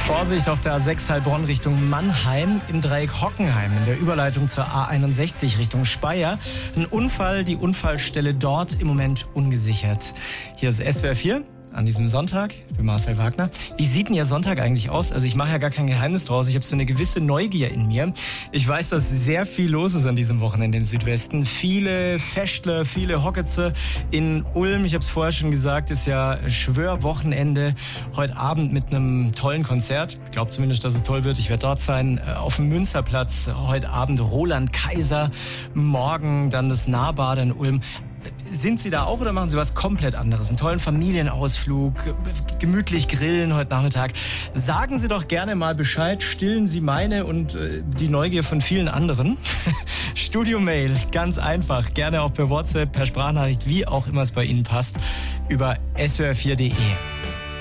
Vorsicht auf der A6 Heilbronn Richtung Mannheim, im Dreieck Hockenheim, in der Überleitung zur A61 Richtung Speyer. Ein Unfall, die Unfallstelle dort im Moment ungesichert. Hier ist SWR 4 an diesem Sonntag, ich bin Marcel Wagner. Wie sieht denn Ihr Sonntag eigentlich aus? Also ich mache ja gar kein Geheimnis draus. Ich habe so eine gewisse Neugier in mir. Ich weiß, dass sehr viel los ist an diesem Wochenende im Südwesten. Viele Fechtler, viele Hocketze in Ulm. Ich habe es vorher schon gesagt, ist ja Schwörwochenende. Heute Abend mit einem tollen Konzert. Ich glaube zumindest, dass es toll wird. Ich werde dort sein. Auf dem Münsterplatz heute Abend Roland Kaiser. Morgen dann das Nahbad in Ulm. Sind Sie da auch oder machen Sie was komplett anderes? Einen tollen Familienausflug, gemütlich grillen heute Nachmittag. Sagen Sie doch gerne mal Bescheid, stillen Sie meine und die Neugier von vielen anderen. Studio-Mail, ganz einfach, gerne auch per WhatsApp, per Sprachnachricht, wie auch immer es bei Ihnen passt, über swr4.de.